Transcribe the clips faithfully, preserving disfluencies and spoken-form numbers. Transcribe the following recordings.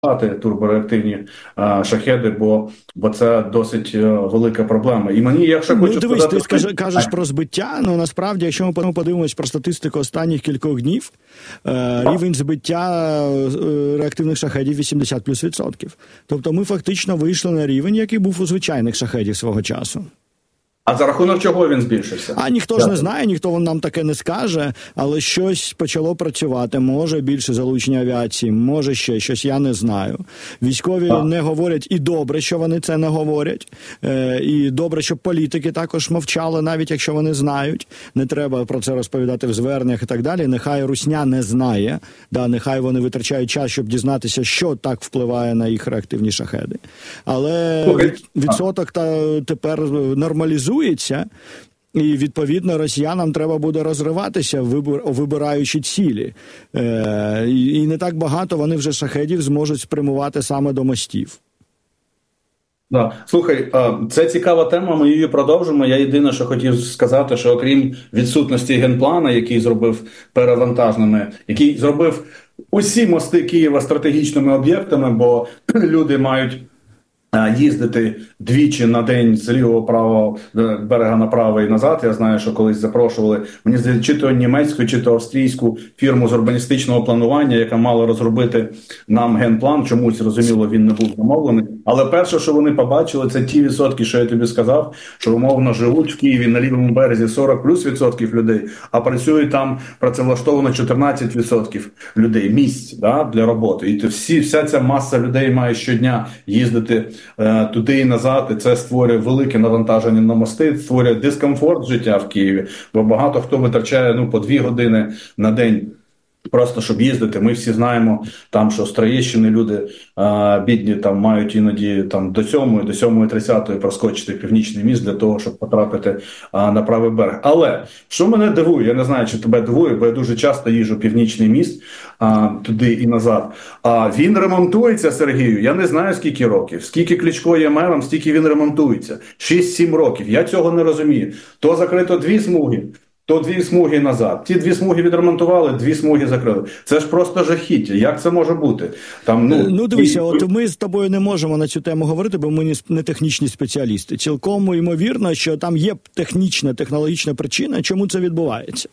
турбореактивні а, шахеди, бо, бо це досить а, велика проблема. І мені, якщо ну, хочу дивись, сказати... ти скажи, кажеш про збиття, ну насправді, якщо ми подивимось про статистику останніх кількох днів, е, рівень збиття е, реактивних шахедів вісімдесят плюс відсотків. Тобто ми фактично вийшли на рівень, який був у звичайних шахедів свого часу. А за рахунок чого він збільшився? А ніхто ж не знає, ніхто нам таке не скаже, але щось почало працювати. Може більше залучення авіації, може ще щось, я не знаю. Військові а. не говорять, і добре, що вони це не говорять. Е, і добре, щоб політики також мовчали, навіть якщо вони знають. Не треба про це розповідати в зверненнях і так далі. Нехай русня не знає, да, нехай вони витрачають час, щоб дізнатися, що так впливає на їх реактивні шахеди. Але від, відсоток та тепер нормалізує. І, відповідно, росіянам треба буде розриватися, вибор, вибираючи цілі. Е, і не так багато вони вже шахедів зможуть спрямувати саме до мостів. Да. Слухай, це цікава тема, ми її продовжимо. Я єдине, що хотів сказати, що окрім відсутності генплана, який зробив перевантажними, який зробив усі мости Києва стратегічними об'єктами, бо люди мають їздити двічі на день з лівого правого берега на правий і назад. Я знаю, що колись запрошували, мені здається, чи то німецьку, чи то австрійську фірму з урбаністичного планування, яка мала розробити нам генплан. Чомусь, зрозуміло, він не був замовлений. Але перше, що вони побачили, це ті відсотки, що я тобі сказав, що умовно живуть в Києві на лівому березі сорок плюс відсотків людей, а працюють там працевлаштовано чотирнадцять відсотків людей, місць, да, для роботи. І всі, вся ця маса людей має щодня їздити туди і назад, і це створює велике навантаження на мости, створює дискомфорт життя в Києві, бо багато хто витрачає ну, по дві години на день просто щоб їздити. Ми всі знаємо, там, що з Троєщини люди а, бідні там мають іноді там до сьомої, до сьомої тридцятої проскочити Північний міст для того, щоб потрапити а, на правий берег. Але, що мене дивує, я не знаю, чи тебе дивує, бо я дуже часто їжджу Північний міст а, туди і назад. А він ремонтується, Сергію, я не знаю скільки років. Скільки Кличко є мером, стільки він ремонтується. шість-сім років. Я цього не розумію. То закрито дві смуги, то дві смуги назад. Ті дві смуги відремонтували, дві смуги закрили. Це ж просто жахіття. Як це може бути? Там, ну, ну дивися, і... от ми з тобою не можемо на цю тему говорити, бо ми не технічні спеціалісти. Цілком ймовірно, що там є технічна, технологічна причина, чому це відбувається.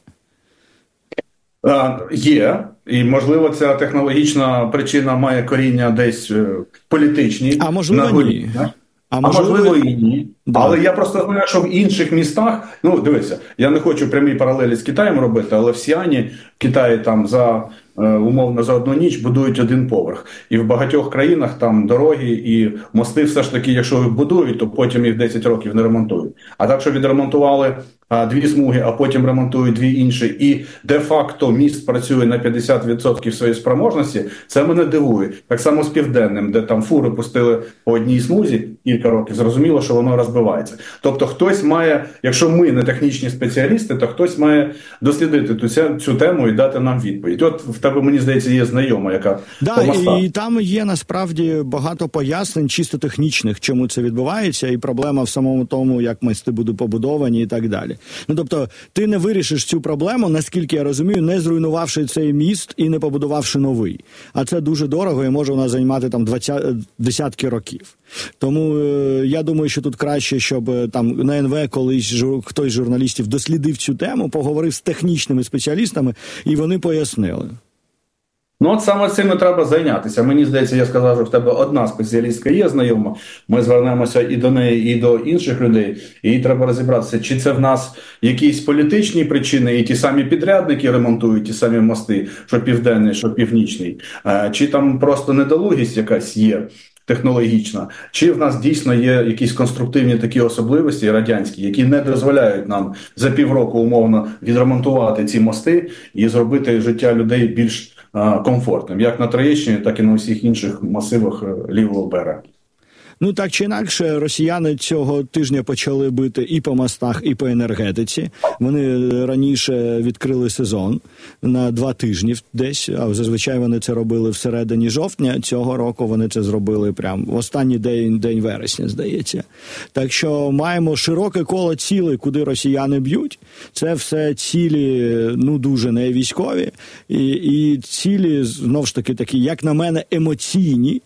А, є. І, можливо, ця технологічна причина має коріння десь політичні. А можливо, ні. А, а можливо, можливо і ні. Да. Але я просто знаю, що в інших містах, ну, дивися, я не хочу прямі паралелі з Китаєм робити, але в Сіані, в Китаї там за, умовно, за одну ніч будують один поверх. І в багатьох країнах там дороги і мости все ж таки, якщо їх будують, то потім їх десять років не ремонтують. А так, що відремонтували а, дві смуги, а потім ремонтують дві інші, і де-факто міст працює на п'ятдесят відсотків своєї спроможності, це мене дивує. Так само з Південним, де там фури пустили по одній смузі кілька років, зрозуміло, що воно розбивається. Тобто хтось має, якщо ми не технічні спеціалісти, то хтось має дослідити ту, цю тему і дати нам відповідь. От в тебе, мені здається, є знайома, яка да, по мостах. І там є насправді багато пояснень чисто технічних, чому це відбувається, і проблема в самому тому, як мости будуть побудовані і так далі. Ну, тобто, ти не вирішиш цю проблему, наскільки я розумію, не зруйнувавши цей міст і не побудувавши новий. А це дуже дорого і може у нас займати там двадцять, десятки років. Тому е, я думаю, що тут краще, щоб там на ен ве колись жур, хтось з журналістів дослідив цю тему, поговорив з технічними спеціалістами, і вони пояснили. Ну, от саме цим і треба зайнятися. Мені здається, я сказав, що в тебе одна спеціалістка є знайома. Ми звернемося і до неї, і до інших людей. І треба розібратися, чи це в нас якісь політичні причини, і ті самі підрядники ремонтують ті самі мости, що південний, що північний. Чи там просто недолугість якась є технологічна, чи в нас дійсно є якісь конструктивні такі особливості радянські, які не дозволяють нам за півроку умовно відремонтувати ці мости і зробити життя людей більш комфортним, як на Троєщині, так і на усіх інших масивах лівого берега. Ну, так чи інакше, росіяни цього тижня почали бити і по мостах, і по енергетиці. Вони раніше відкрили сезон на два тижні десь, а зазвичай вони це робили всередині жовтня. Цього року вони це зробили прямо в останній день, день вересня, здається. Так що маємо широке коло цілей, куди росіяни б'ють. Це все цілі, ну, дуже не військові. І, і цілі, знов ж таки, такі, як на мене, емоційні.